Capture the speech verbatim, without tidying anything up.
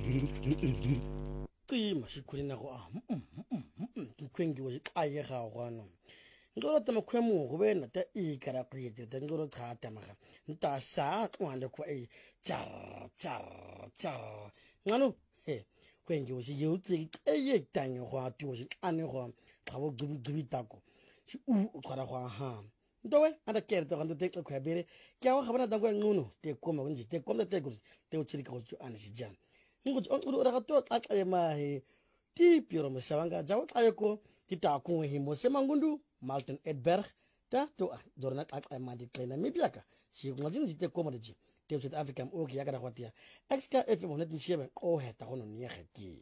Qima shikhulina go a mkwengi wo ixaye ga gwana ngolo tama khwemu go bena ta ikara go yete ta ngolo khata maga nta sa kwande ko e char char char ngano he kwengi wo shi yutsi eye tanyo go ati wo shi ane go ga bo gubi gubi tako shi u khara go ha ndowe anda kerte go nte ko khwebere kya go gabana dango nguno te koma go nji te komda te go te o chirika go ane shi jan nguthi onqulu ra to xaxa mahe ti piro msawanga jawo xayeko tita ku himo semangundu Malten Edberg ta to jorna xaxa ma di xena mibiaka si ku ngazini te komodeji te South Africa mo ke yakara khwatia xk F M one oh seven o heta gono ni yegeti